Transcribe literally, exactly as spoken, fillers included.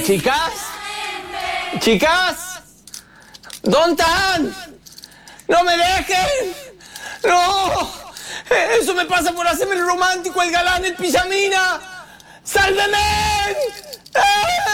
¿Chicas? ¿Chicas? ¿Dónde están? ¡No me dejen! ¡No! Eso me pasa por hacerme el romántico, el galán, el pijamina. ¡Sálveme! ¡Eh!